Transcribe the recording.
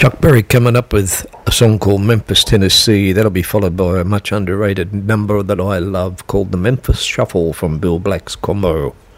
Chuck Berry coming up with a song called Memphis, Tennessee. That'll be followed by a much underrated number that I love called the Memphis Shuffle from Bill Black's Combo.